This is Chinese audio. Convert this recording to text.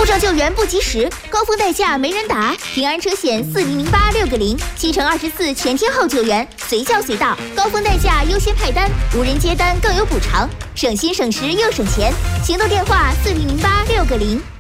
故障救援不及时，高峰代驾没人打，平安车险4008-6个0，7乘24全天候救援，随叫随到，高峰代驾优先派单，无人接单更有补偿，省心省时又省钱。行动电话4008-6个0。